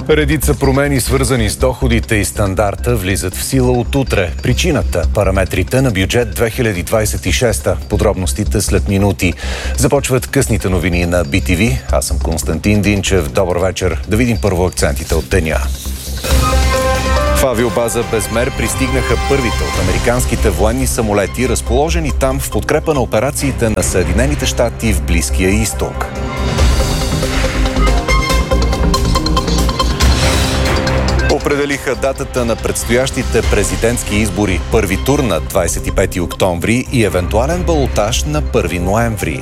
Редица промени, свързани с доходите и стандарта, влизат в сила от утре. Причината – параметрите на бюджет 2026. Подробностите след минути. Започват късните новини на BTV. Аз съм Константин Динчев. Добър вечер. Да видим първо акцентите от деня. В авиобаза Безмер пристигнаха първите от американските военни самолети, разположени там в подкрепа на операциите на Съединените щати в Близкия изток. Определиха датата на предстоящите президентски избори. Първи тур на 25 октомври и евентуален балотаж на 1 ноември.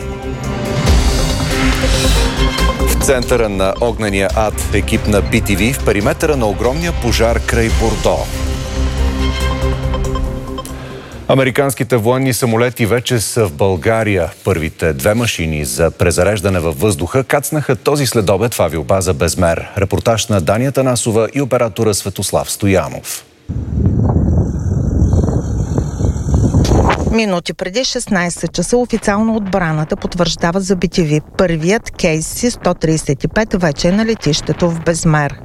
В центъра на огнения ад екип на BTV в периметъра на огромния пожар край Бордо. Американските военни самолети вече са в България. Първите две машини за презареждане във въздуха кацнаха този следобед в авиобаза Безмер. Репортаж на Дания Танасова и оператора Светослав Стоянов. Минути преди 16 часа официално отбраната потвърждава за BTV. Първият KC-135 вече е на летището в Безмер.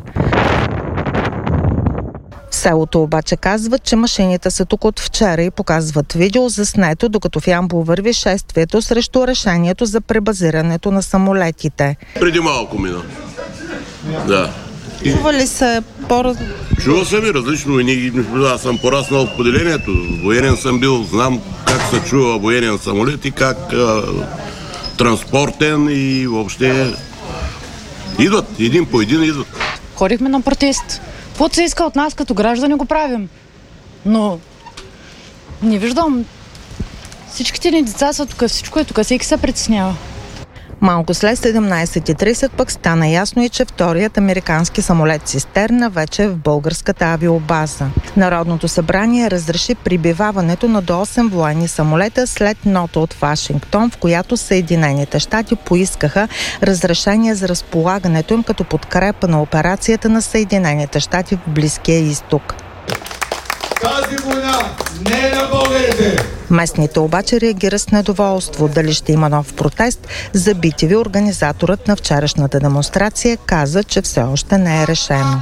В селото обаче казват, че машините са тук от вчера и показват видео заснето, докато в Ямбол върви шествието срещу решението за пребазирането на самолетите. Преди малко мина. Да. Чува ли се Чува съм и различно войни. Аз съм пораснал в поделението. Военен съм бил, знам как се чува военен самолет и как транспортен и въобще идват. Един по един идват. Ходихме на протест. Каквото се иска от нас като граждани го правим. Но не виждам. Всичките ни деца са тук, всичко е тук, всеки се притеснява. Малко след 17:30 пък стана ясно и че вторият американски самолет цистерна вече е в българската авиобаза. Народното събрание разреши прибиваването на до 8 военни самолета след нота от Вашингтон, в която Съединените щати поискаха разрешение за разполагането им като подкрепа на операцията на Съединените щати в Близкия изток. Тази война не е на българите! Местните обаче реагира с недоволство. Дали ще има нов протест? За BTV организаторът на вчерашната демонстрация каза, че все още не е решено.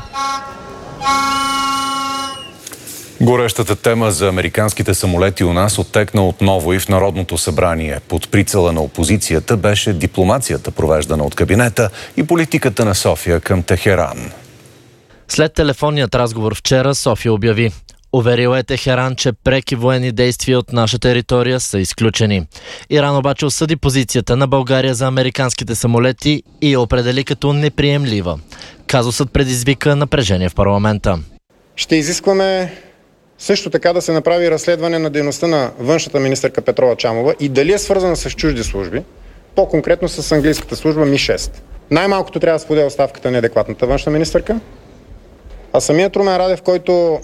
Горещата тема за американските самолети у нас оттекна отново и в Народното събрание. Под прицела на опозицията беше дипломацията, провеждана от кабинета, и политиката на София към Техеран. След телефонният разговор вчера София обяви: уверил е Техеран, че преки военни действия от наша територия са изключени. Иран обаче осъди позицията на България за американските самолети и я определи като неприемлива. Казусът предизвика напрежение в парламента. Ще изискваме също така да се направи разследване на дейността на външната министърка Петрова Чамова и дали е свързана с чужди служби, по-конкретно с английската служба Ми-6. Най-малкото трябва да споделя оставката на неадекватната външна министърка, а самият Румен Радев, който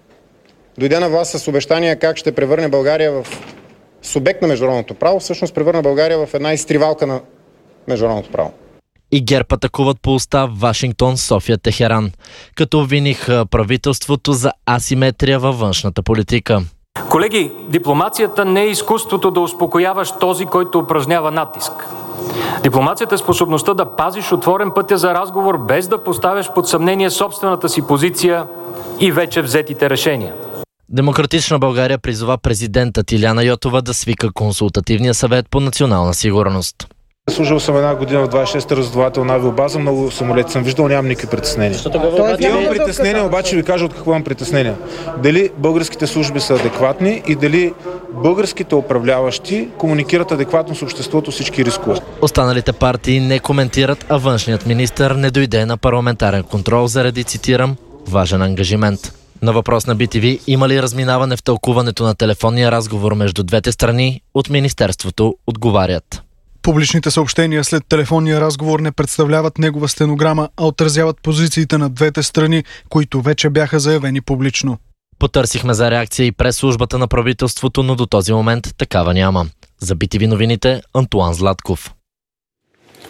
дойде на власт с обещания как ще превърне България в субект на международното право, всъщност превърна България в една изтривалка на международното право. И ГЕРБ атакуват по устав Вашингтон, София, Техеран, като обвиниха правителството за асиметрия във външната политика. Колеги, дипломацията не е изкуството да успокояваш този, който упражнява натиск. Дипломацията е способността да пазиш отворен пътя за разговор, без да поставяш под съмнение собствената си позиция и вече взетите решения. Демократична България призова президентът Илияна Йотова да свика консултативния съвет по национална сигурност. Служил съм една година в 26-та разузнавателна авиобаза, много самолети съм виждал, нямам никакви притеснения. Имам притеснения, обаче ви кажа от какво имам притеснения. Дали българските служби са адекватни и дали българските управляващи комуникират адекватно с обществото всички рискове. Останалите партии не коментират, а външният министър не дойде на парламентарен контрол заради, цитирам, важен ангажимент. На въпрос на BTV има ли разминаване в тълкуването на телефонния разговор между двете страни, от министерството отговарят: публичните съобщения след телефонния разговор не представляват негова стенограма, а отразяват позициите на двете страни, които вече бяха заявени публично. Потърсихме за реакция и през службата на правителството, но до този момент такава няма. За BTV новините, Антуан Златков.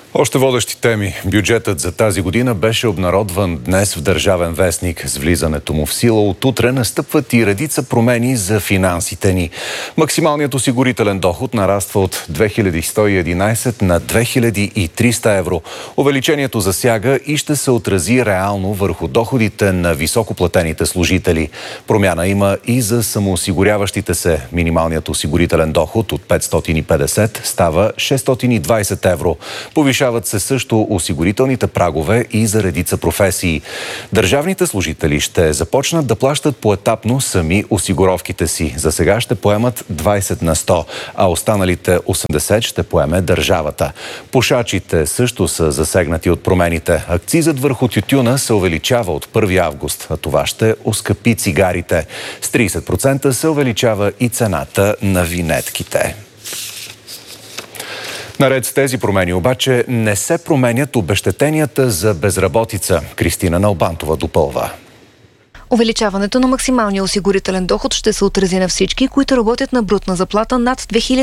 Още водещи теми. Бюджетът за тази година беше обнародван днес в Държавен вестник. С влизането му в сила от утре настъпват и редица промени за финансите ни. Максималният осигурителен доход нараства от 2111 на 2300 евро. Увеличението засяга и ще се отрази реално върху доходите на високоплатените служители. Промяна има и за самоосигуряващите се. Минималният осигурителен доход от 550 става 620 евро. Повишават се също осигурителните прагове и за редица професии. Държавните служители ще започнат да плащат поетапно сами осигуровките си. За сега ще поемат 20 на 100, а останалите 80 ще поеме държавата. Пушачите също са засегнати от промените. Акцизът върху тютюна се увеличава от 1 август, а това ще оскъпи цигарите. С 30% се увеличава и цената на винетките. Наред с тези промени обаче не се променят обезщетенията за безработица. Кристина Налбантова допълва. Увеличаването на максималния осигурителен доход ще се отрази на всички, които работят на брутна заплата над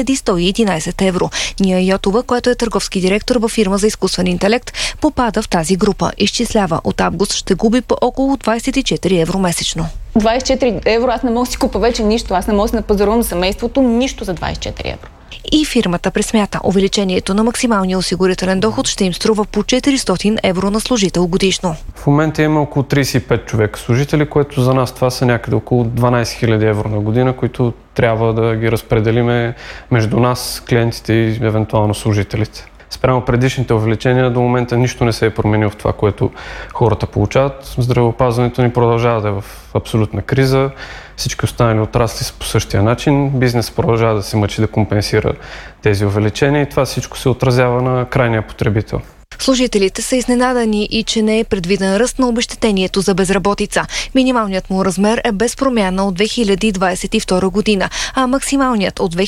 2111 евро. Ния Йотова, който е търговски директор във фирма за изкуствен интелект, попада в тази група. Изчислява, от август ще губи по около 24 евро месечно. 24 евро, аз не мога да си купа вече нищо. Аз не мога да си напазарувам семейството нищо за 24 евро. И фирмата пресмята, увеличението на максималния осигурителен доход ще им струва по 400 евро на служител годишно. В момента има около 35 човека служители, което за нас това са някъде около 12 000 евро на година, които трябва да ги разпределиме между нас, клиентите и евентуално служителите. Спрямо предишните увеличения до момента нищо не се е променило в това, което хората получават. Здравеопазването ни продължава да е в абсолютна криза. Всички останали отрасли са по същия начин. Бизнес продължава да се мъчи да компенсира тези увеличения и това всичко се отразява на крайния потребител. Служителите са изненадани и че не е предвиден ръст на обезщетението за безработица. Минималният му размер е без промяна от 2022 година, а максималният от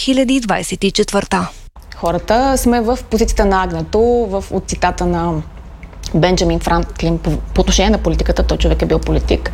2024. Хората сме в позицията на агнето, от цитата на Бенджамин Франклин по отношение на политиката. Той човек е бил политик.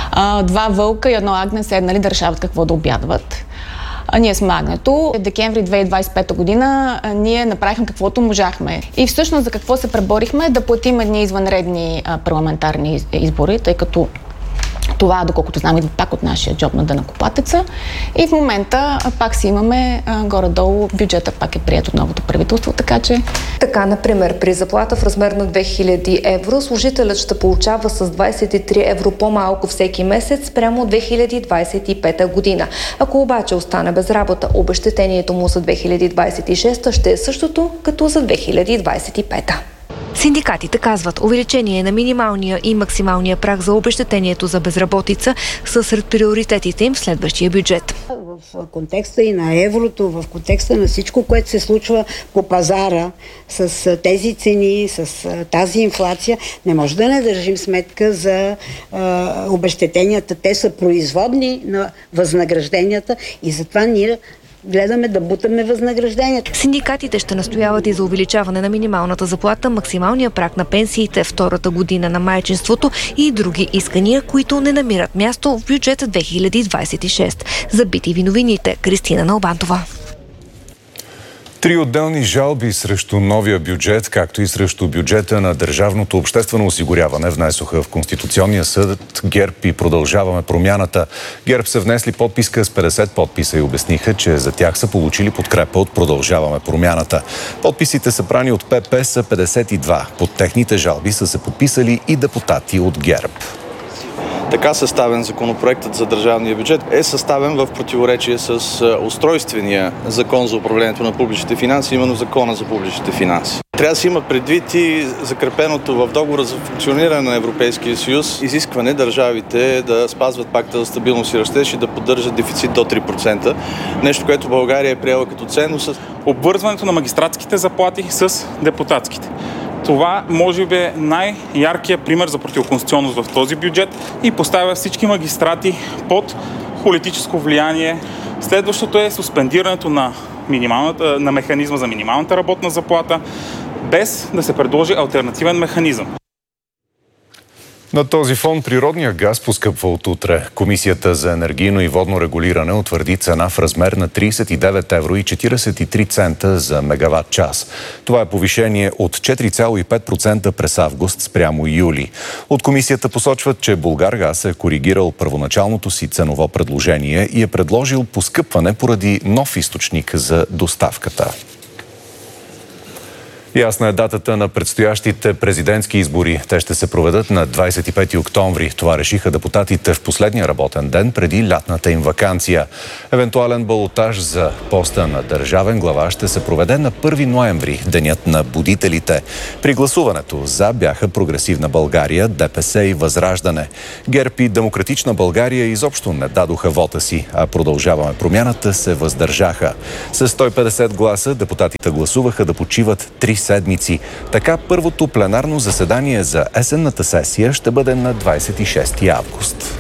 2 вълка и 1 агне седнали да решават какво да обядват. Ние сме агнето. В декември 2025 година ние направихме каквото можахме. И всъщност за какво се преборихме? Да платим едни извънредни парламентарни избори, тъй като това, доколкото знам, идва пак от нашия джоб на данъкоплатеца. И в момента пак си имаме горе-долу бюджета, пак е прият от новото правителство, така че... Така, например, при заплата в размер на 2000 евро, служителят ще получава с 23 евро по-малко всеки месец спрямо 2025 година. Ако обаче остане без работа, обезщетението му за 2026 ще е същото като за 2025. Синдикатите казват, увеличение на минималния и максималния праг за обезщетението за безработица са сред приоритетите им в следващия бюджет. В контекста и на еврото, в контекста на всичко, което се случва по пазара с тези цени, с тази инфлация, не може да не държим сметка за обезщетенията. Те са производни на възнагражденията и затова ние гледаме да бутаме възнаграждението. Синдикатите ще настояват и за увеличаване на минималната заплата, максималния праг на пенсиите, втората година на майчинството и други искания, които не намират място в бюджета 2026. За BTV новините, Кристина Налбантова. 3 отделни жалби срещу новия бюджет, както и срещу бюджета на държавното обществено осигуряване внесоха в Конституционния съд ГЕРБ и Продължаваме промяната. ГЕРБ са внесли подписка с 50 подписа и обясниха, че за тях са получили подкрепа от Продължаваме промяната. Подписите събрани от ПП са 52. Под техните жалби са се подписали и депутати от ГЕРБ. Така съставен законопроектът за държавния бюджет е съставен в противоречие с устройствения закон за управлението на публичните финанси, именно закона за публичните финанси. Трябва да се има предвид и закрепеното в договора за функциониране на Европейския съюз изискване държавите да спазват пакта за стабилност и растеж и да поддържат дефицит до 3%. Нещо, което България е приела като ценност. Обвързването на магистратските заплати с депутатските. Това може би е най-яркият пример за противоконституционност в този бюджет и поставя всички магистрати под политическо влияние. Следващото е суспендирането на механизма за минималната работна заплата, без да се предложи алтернативен механизъм. На този фон природният газ поскъпва от утре. Комисията за енергийно и водно регулиране утвърди цена в размер на 39 евро и 43 цента за мегаватт час. Това е повишение от 4,5% през август спрямо юли. От комисията посочват, че Булгаргаз е коригирал първоначалното си ценово предложение и е предложил поскъпване поради нов източник за доставката. Ясна е датата на предстоящите президентски избори. Те ще се проведат на 25 октомври. Това решиха депутатите в последния работен ден преди лятната им ваканция. Евентуален балотаж за поста на държавен глава ще се проведе на 1 ноември, денят на будителите. При гласуването за бяха Прогресивна България, ДПС и Възраждане. ГЕРБ и Демократична България изобщо не дадоха вота си, а Продължаваме промяната се въздържаха. С 150 гласа депутатите гласуваха да почиват 3 седмици. Така първото пленарно заседание за есенната сесия ще бъде на 26 август.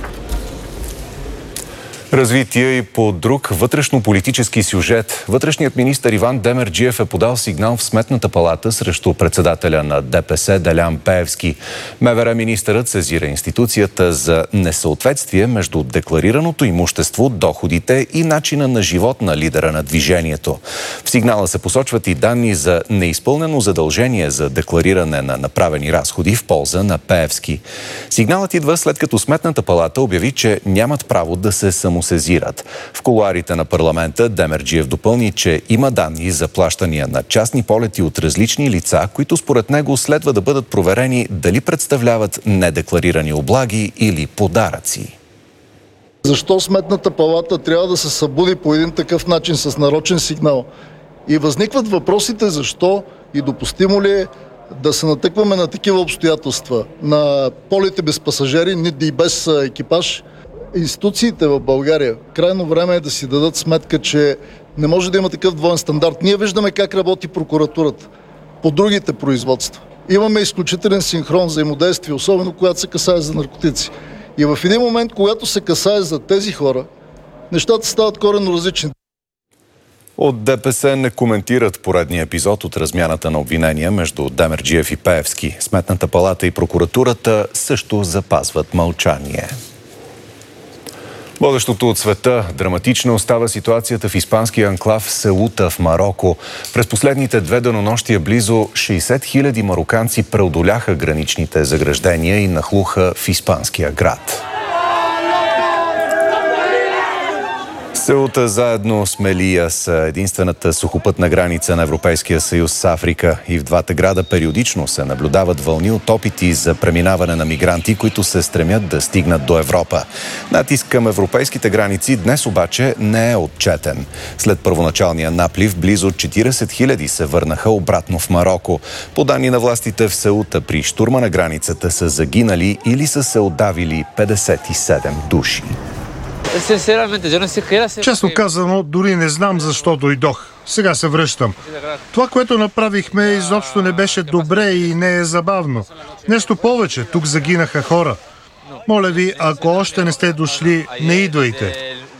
Развитие и по друг вътрешно-политически сюжет. Вътрешният министър Иван Демерджиев е подал сигнал в Сметната палата срещу председателя на ДПС Делян Пеевски. МВР министърът сезира институцията за несъответствие между декларираното имущество, доходите и начина на живот на лидера на движението. В сигнала се посочват и данни за неизпълнено задължение за деклариране на направени разходи в полза на Пеевски. Сигналът идва след като Сметната палата обяви, че нямат право да се самосезират. В кулоарите на парламента Демерджиев допълни, че има данни за плащания на частни полети от различни лица, които според него следва да бъдат проверени дали представляват недекларирани облаги или подаръци. Защо Сметната палата трябва да се събуди по един такъв начин с нарочен сигнал? И възникват въпросите защо и допустимо ли е да се натъкваме на такива обстоятелства, на полети без пасажери, нито и без екипаж. Институциите в България, крайно време е да си дадат сметка, че не може да има такъв двоен стандарт. Ние виждаме как работи прокуратурата по другите производства. Имаме изключителен синхрон, взаимодействие, особено когато се касае за наркотици. И в един момент, когато се касае за тези хора, нещата стават коренно различни. От ДПС не коментират поредния епизод от размяната на обвинения между Демерджиев и Пеевски. Сметната палата и прокуратурата също запазват мълчание. Водещото от света драматично остава ситуацията в испанския анклав Сеута в Мароко. През последните 2 денонощия близо 60 000 мароканци преодоляха граничните заграждения и нахлуха в испанския град. Сеута заедно с Мелия са единствената сухопътна граница на Европейския съюз с Африка и в двата града периодично се наблюдават вълни от опити за преминаване на мигранти, които се стремят да стигнат до Европа. Натиск към европейските граници днес обаче не е отчетен. След първоначалния наплив близо 40 000 се върнаха обратно в Мароко. По данни на властите в Сеута при штурма на границата са загинали или са се отдавили 57 души. Честно казано, дори не знам защо дойдох. Сега се връщам. Това, което направихме, изобщо не беше добре и не е забавно. Нещо повече, тук загинаха хора. Моля ви, ако още не сте дошли, не идвайте.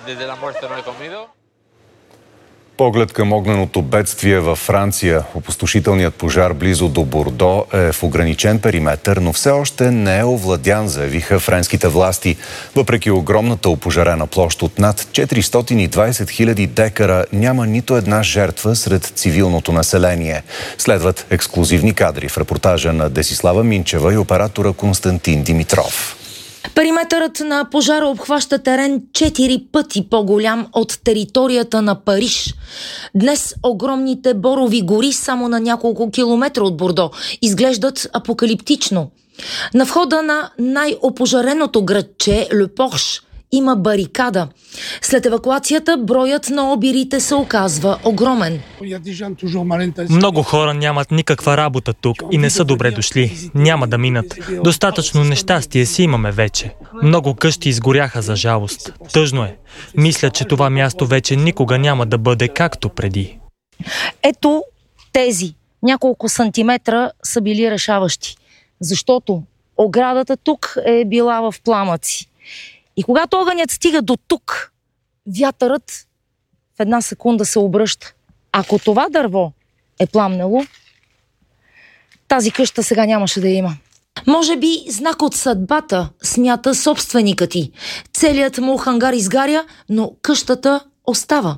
Поглед към огненото бедствие във Франция. Опустошителният пожар близо до Бордо е в ограничен периметър, но все още не е овладян, заявиха френските власти. Въпреки огромната опожарена площ от над 420 000 декара, няма нито една жертва сред цивилното население. Следват ексклузивни кадри в репортажа на Десислава Минчева и оператора Константин Димитров. Периметърът на пожара обхваща терен 4 пъти по-голям от територията на Париж. Днес огромните борови гори само на няколко километра от Бордо изглеждат апокалиптично. На входа на най-опожареното градче Ле Порш има барикада. След евакуацията броят на обирите се оказва огромен. Много хора нямат никаква работа тук и не са добре дошли. Няма да минат. Достатъчно нещастие си имаме вече. Много къщи изгоряха за жалост. Тъжно е. Мисля, че това място вече никога няма да бъде както преди. Ето тези няколко сантиметра са били решаващи. Защото оградата тук е била в пламъци. И когато огънят стига до тук, вятърът в една секунда се обръща. Ако това дърво е пламнало, тази къща сега нямаше да има. Може би знак от съдбата, смята собственикът ти. Целият му хангар изгаря, но къщата остава.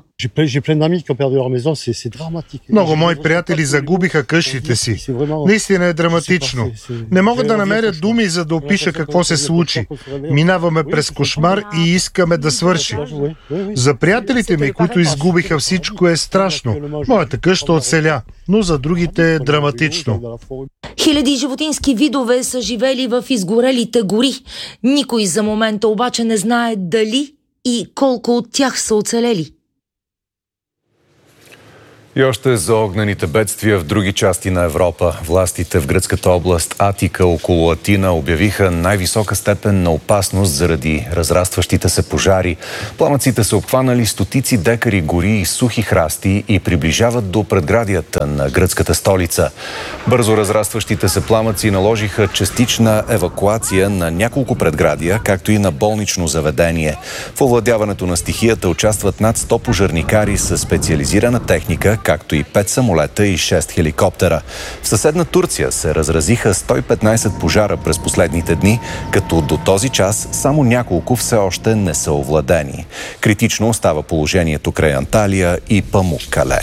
Много мои приятели загубиха къщите си. Наистина е драматично. Не мога да намеря думи, за да опиша какво се случи. Минаваме през кошмар и искаме да свърши. За приятелите ми, които изгубиха всичко, е страшно. Моята къща оцеля, но за другите е драматично. Хиляди животински видове са живели в изгорелите гори. Никой за момента обаче не знае дали и колко от тях са оцелели. И още за огнените бедствия в други части на Европа. Властите в гръцката област Атика около Атина обявиха най-висока степен на опасност заради разрастващите се пожари. Пламъците са обхванали стотици декари гори и сухи храсти и приближават до предградията на гръцката столица. Бързо разрастващите се пламъци наложиха частична евакуация на няколко предградия, както и на болнично заведение. В овладяването на стихията участват над 100 пожарникари със специализирана техника, както и 5 самолета и 6 хеликоптера. В съседна Турция се разразиха 115 пожара през последните дни, като до този час само няколко все още не са овладени. Критично остава положението край Анталия и Памуккале.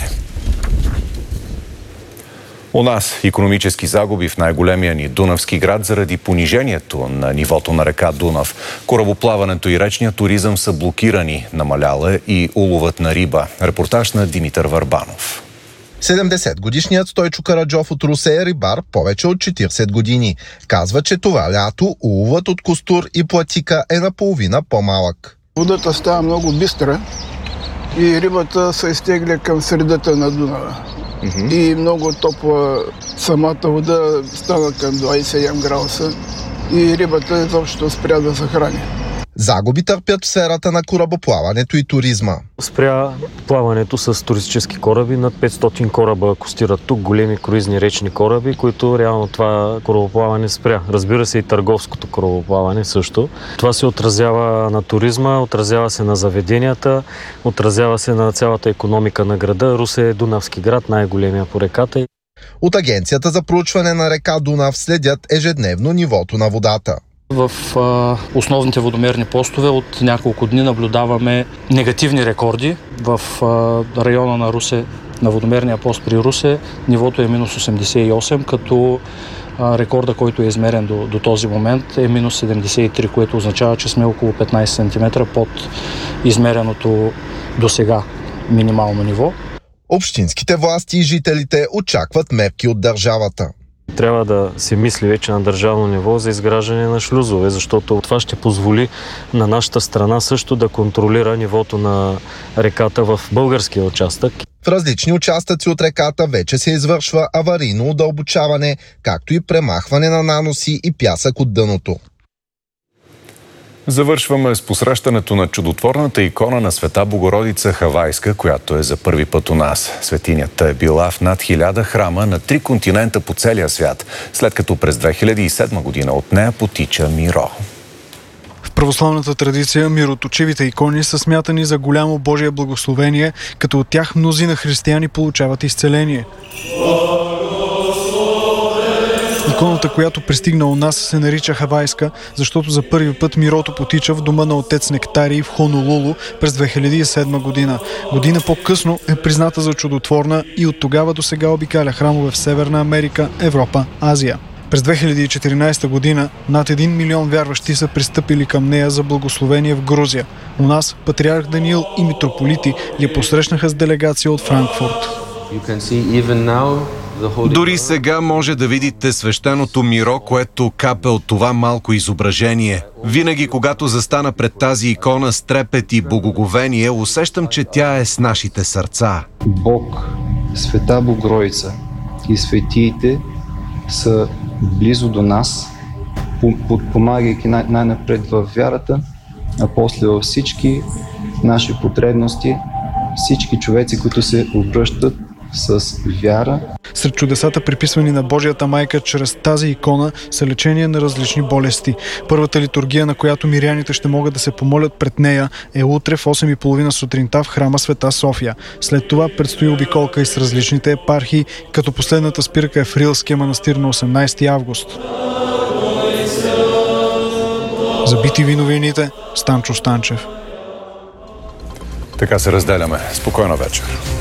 У нас икономически загуби в най-големия ни дунавски град заради понижението на нивото на река Дунав. Корабоплаването и речният туризъм са блокирани. Намаляла и уловът на риба. Репортаж на Димитър Върбанов. 70-годишният Стойчо Караджов от Русе е рибар повече от 40 години. Казва, че това лято уловът от костур и платика е наполовина по-малък. Водата става много бистра и рибата се изтегля към средата на Дунава. И много топла самата вода стана към 27 градуса и рибата изобщо спря да се храни. Загуби търпят в сферата на корабоплаването и туризма. Спря плаването с туристически кораби. Над 500 кораба акостират тук, големи круизни речни кораби, които реално това корабоплаване спря. Разбира се и търговското корабоплаване също. Това се отразява на туризма, отразява се на заведенията, отразява се на цялата икономика на града. Русе е дунавски град, най-големия по реката. От Агенцията за проучване на река Дунав следят ежедневно нивото на водата. В основните водомерни постове от няколко дни наблюдаваме негативни рекорди. В района на Русе, на водомерния пост при Русе, нивото е минус 88, като рекорда, който е измерен до този момент е минус 73, което означава, че сме около 15 см под измереното до сега минимално ниво. Общинските власти и жителите очакват мерки от държавата. Трябва да се мисли вече на държавно ниво за изграждане на шлюзове, защото това ще позволи на нашата страна също да контролира нивото на реката в българския участък. В различни участъци от реката вече се извършва аварийно удълбочаване, както и премахване на наноси и пясък от дъното. Завършваме с посрещането на чудотворната икона на Света Богородица Хавайска, която е за първи път у нас. Светинята е била в над 1000 храма на 3 континента по целия свят, след като през 2007 година от нея потича Миро. В православната традиция мироточивите икони са смятани за голямо Божие благословение, като от тях мнозина християни получават изцеление. Иконата, която пристигна у нас, се нарича Хавайска, защото за първи път Мирото потича в дома на отец Нектарий в Хонолулу през 2007 година. Година по-късно е призната за чудотворна и от тогава до сега обикаля храмове в Северна Америка, Европа, Азия. През 2014 година над 1 милион вярващи са пристъпили към нея за благословение в Грузия. У нас патриарх Даниил и митрополити я посрещнаха с делегация от Франкфурт. Дори сега може да видите свещеното Миро, което капе от това малко изображение. Винаги, когато застана пред тази икона с трепет и благоговение, усещам, че тя е с нашите сърца. Бог, Света Богородица и светиите са близо до нас, помагайки най-напред в вярата, а после във всички наши потребности, всички човеци, които се обръщат с вяра. Сред чудесата, приписвани на Божията майка чрез тази икона, са лечение на различни болести. Първата литургия, на която миряните ще могат да се помолят пред нея, е утре в 8:30 сутринта в храма Света София. След това предстои обиколка и с различните епархии, като последната спирка е в Рилския манастир на 18 август. За BTV новините, Станчо Станчев. Така се разделяме. Спокойна вечер.